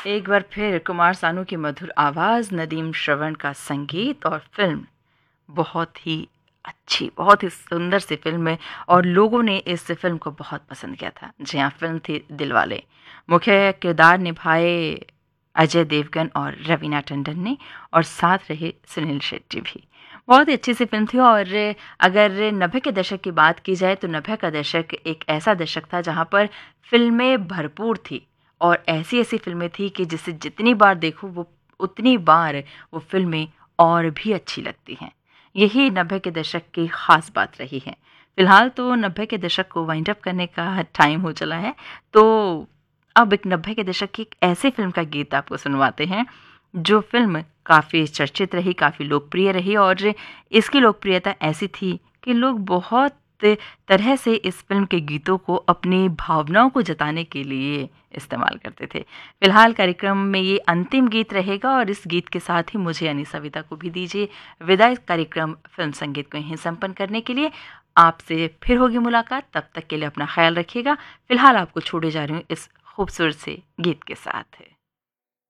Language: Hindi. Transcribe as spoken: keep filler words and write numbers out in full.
एक बार फिर कुमार सानू की मधुर आवाज़, नदीम श्रवण का संगीत और फिल्म बहुत ही अच्छी, बहुत ही सुंदर सी फ़िल्म है और लोगों ने इस फ़िल्म को बहुत पसंद किया था। जी हाँ, फ़िल्म थी दिलवाले। मुख्य किरदार निभाए अजय देवगन और रवीना टंडन ने और साथ रहे सुनील शेट्टी भी। बहुत ही अच्छी सी फ़िल्म थी और अगर नब्बे के दशक की बात की जाए तो नब्बे का दशक एक ऐसा दशक था जहाँ पर फ़िल्में भरपूर थी और ऐसी-ऐसी फ़िल्में थी कि जिसे जितनी बार देखो वो उतनी बार वो फ़िल्में और भी अच्छी लगती हैं। यही नब्बे के दशक की ख़ास बात रही है। फ़िलहाल तो नब्बे के दशक को वाइंड अप करने का टाइम हो चला है, तो अब एक नब्बे के दशक की एक ऐसी फ़िल्म का गीत आपको सुनवाते हैं, जो फ़िल्म काफ़ी चर्चित रही, काफ़ी लोकप्रिय रही और इसकी लोकप्रियता ऐसी थी कि लोग बहुत तरह से इस फ़िल्म के गीतों को अपनी भावनाओं को जताने के लिए इस्तेमाल करते थे। फ़िलहाल कार्यक्रम में ये अंतिम गीत रहेगा और इस गीत के साथ ही मुझे यानी सविता को भी दीजिए विदा। इस कार्यक्रम फ़िल्म संगीत को यहीं संपन्न करने के लिए आपसे फिर होगी मुलाकात, तब तक के लिए अपना ख़्याल रखिएगा। फ़िलहाल आपको छोड़े जा रही हूँ इस खूबसूरत से गीत के साथ।